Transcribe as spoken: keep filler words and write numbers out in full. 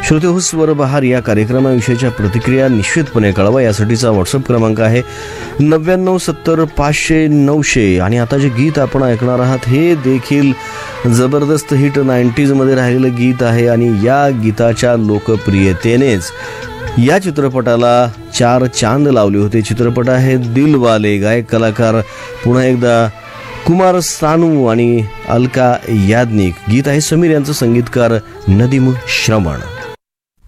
श्रोते हो, स्वर बहार या कार्यक्रमाविषयीच्या प्रतिक्रिया निश्चितपणे कळवा. यासाठीचा व्हॉट्सअप क्रमांक आहे नव्याण्णव सत्तर पाचशे नऊशे. आणि आता जे गीत आपण ऐकणार आहात हे देखील जबरदस्त हिट नाईन्टीजमध्ये राहिलेलं गीत आहे आणि या गीताच्या लोकप्रियतेनेच या चित्रपटाला चार चांद लावले होते. चित्रपट आहे दिलवाले. गायक कलाकार पुन्हा एकदा कुमार सानू आणि अलका याज्ञिक. गीत आहे समीर यांचं, संगीतकार नदीम श्रवण.